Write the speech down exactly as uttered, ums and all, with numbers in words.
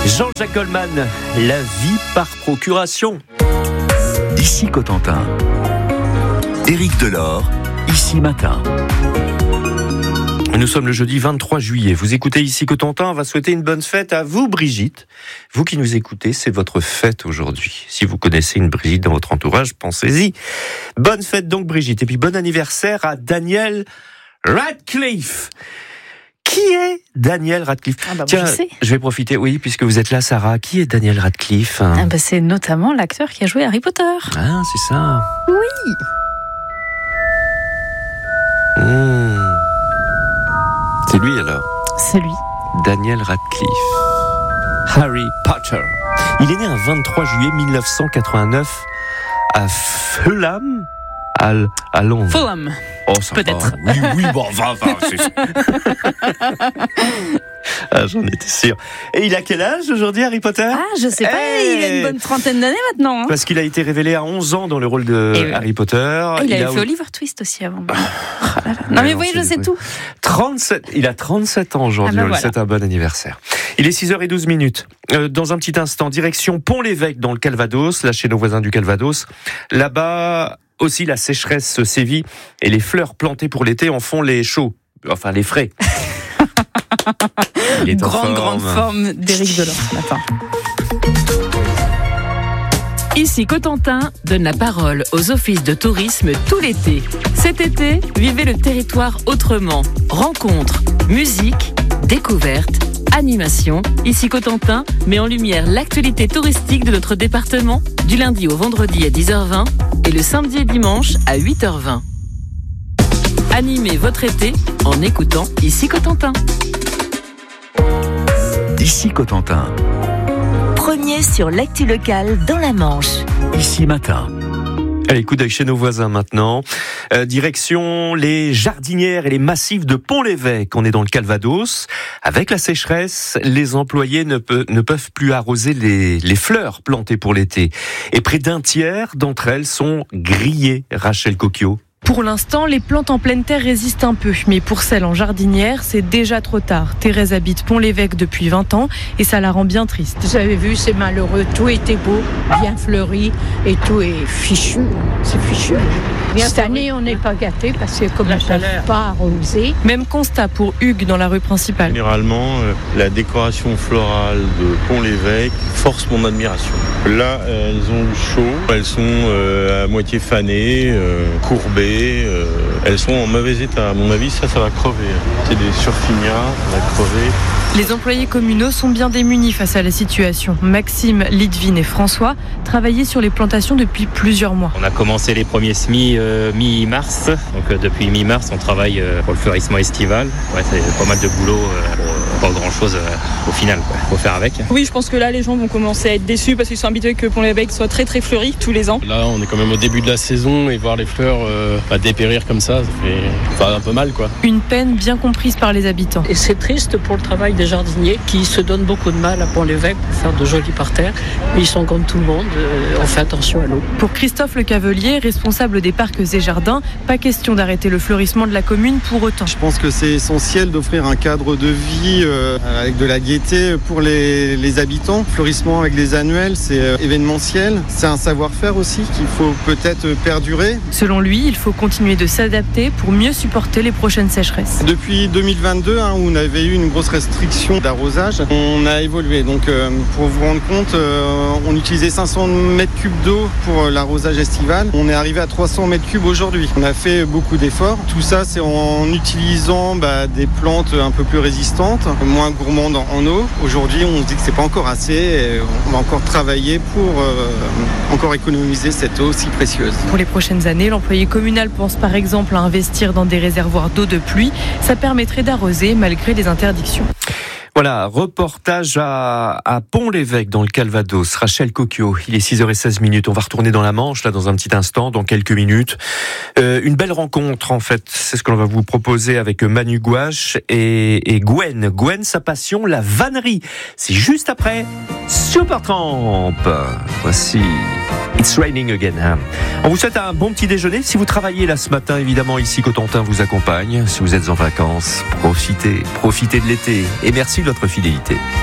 Jean-Jacques Goldman, la vie par procuration. Ici Cotentin. Éric Delors, Ici Matin. Nous sommes le jeudi vingt-trois juillet. Vous écoutez Ici Cotentin. On va souhaiter une bonne fête à vous, Brigitte. Vous qui nous écoutez, c'est votre fête aujourd'hui. Si vous connaissez une Brigitte dans votre entourage, pensez-y. Bonne fête donc, Brigitte. Et puis bon anniversaire à Daniel Radcliffe. Qui est Daniel Radcliffe? ah bah Tiens, je, sais. je vais profiter, oui, puisque vous êtes là, Sarah. Qui est Daniel Radcliffe? ah bah C'est notamment l'acteur qui a joué Harry Potter. Ah, c'est ça. Oui. Mmh. C'est lui alors, C'est lui. Daniel Radcliffe. Harry Potter. Il est né un vingt-trois juillet mille neuf cent quatre-vingt-neuf à Fulham, à, à Londres. Fulham. Oh, ça Peut-être. va. Oui, oui, bon, va, va. Ah, j'en étais sûr. Et il a quel âge aujourd'hui, Harry Potter? Ah, je sais pas, Hey. il a une bonne trentaine d'années maintenant. Hein. Parce qu'il a été révélé à onze ans dans le rôle de Et oui. Harry Potter. Ah, il, il avait a fait Oliver Twist aussi avant. Oh là là. Ouais, Non mais non, vous voyez, c'est je sais des- tout. trente-sept, il a trente-sept ans aujourd'hui, Ah ben on lui voilà. souhaite un bon anniversaire. Il est six heures douze minutes. Euh, dans un petit instant, direction Pont-l'Évêque dans le Calvados, là chez nos voisins du Calvados. Là-bas aussi la sécheresse sévit et les fleurs plantées pour l'été en font les chauds, enfin les frais. Il est en Grande, forme. grande forme d'Éric Delors ce matin. Ici Cotentin donne la parole aux offices de tourisme tout l'été. Cet été, vivez le territoire autrement. Rencontres, musique, découvertes, animation. Ici Cotentin met en lumière l'actualité touristique de notre département du lundi au vendredi à dix heures vingt et le samedi et dimanche à huit heures vingt. Animez votre été en écoutant Ici Cotentin. Ici Cotentin. Premier sur l'actu locale dans la Manche. Ici Matin. Allez, coup d'œil chez nos voisins maintenant. Euh, direction les jardinières et les massifs de Pont-l'Évêque. On est dans le Calvados. Avec la sécheresse, les employés ne, pe- ne peuvent plus arroser les, les fleurs plantées pour l'été. Et près d'un tiers d'entre elles sont grillées, Rachel Coquio. Pour l'instant, les plantes en pleine terre résistent un peu, mais pour celles en jardinière, c'est déjà trop tard. Thérèse habite Pont-l'Évêque depuis vingt ans et ça la rend bien triste. Vous avez vu, c'est malheureux. Tout était beau, bien fleuri et tout est fichu. C'est fichu. Bien Cette année, on n'est pas gâtés parce que comme on ne peut pas arroser. Même constat pour Hugues dans la rue principale. Généralement, euh, la décoration florale de Pont-l'Évêque force mon admiration. Là, euh, elles ont eu chaud, elles sont euh, à moitié fanées, euh, courbées, euh, elles sont en mauvais état. À mon avis, ça, ça va crever. C'est des surfinias, ça va crever. Les employés communaux sont bien démunis face à la situation. Maxime, Lidvine et François travaillaient sur les plantations depuis plusieurs mois. On a commencé les premiers semis euh, mi-mars, donc euh, depuis mi-mars on travaille euh, pour le fleurissement estival. Ouais, c'est pas mal de boulot, euh, pour, pas grand chose euh, au final, quoi. Faut faire avec. Oui, je pense que là les gens vont commencer à être déçus parce qu'ils sont habitués que Pont-l'Évêque soit très très fleuri tous les ans. Là on est quand même au début de la saison et voir les fleurs euh, bah, dépérir comme ça, ça fait enfin, un peu mal quoi. Une peine bien comprise par les habitants. Et c'est triste pour le travail des jardiniers qui se donnent beaucoup de mal à Pont-l'Évêque pour faire de jolis parterres. Mais ils sont comme tout le monde, euh, on fait attention à l'eau. Pour Christophe Le Cavelier, responsable des parcs et jardins, pas question d'arrêter le fleurissement de la commune pour autant. Je pense que c'est essentiel d'offrir un cadre de vie euh, avec de la gaieté pour les, les habitants. Fleurissement avec des annuels, c'est euh, événementiel. C'est un savoir-faire aussi qu'il faut peut-être perdurer. Selon lui, il faut continuer de s'adapter pour mieux supporter les prochaines sécheresses. Depuis deux mille vingt-deux, hein, où on avait eu une grosse restriction d'arrosage, on a évolué. Donc euh, pour vous rendre compte, euh, on utilisait cinq cents mètres cubes d'eau pour l'arrosage estival. On est arrivé à trois cents mètres cubes aujourd'hui. On a fait beaucoup d'efforts. Tout ça, c'est en utilisant bah, des plantes un peu plus résistantes, moins gourmandes en, en eau. Aujourd'hui, on se dit que c'est pas encore assez. Et on va encore travailler pour euh, encore économiser cette eau si précieuse. Pour les prochaines années, l'employé communal pense par exemple à investir dans des réservoirs d'eau de pluie. Ça permettrait d'arroser malgré les interdictions. Voilà, reportage à, à Pont-l'Évêque dans le Calvados. Rachel Coquio, il est six heures seize minutes. On va retourner dans la Manche là dans un petit instant, dans quelques minutes. Euh, une belle rencontre en fait, c'est ce qu'on va vous proposer avec Manu Gouache et, et Gwen. Gwen, sa passion, la vannerie. C'est juste après Supertramp. Voici It's Raining Again. Hein. On vous souhaite un bon petit déjeuner. Si vous travaillez là ce matin, évidemment, ici Cotentin vous accompagne. Si vous êtes en vacances, profitez, profitez de l'été. Et merci de votre fidélité.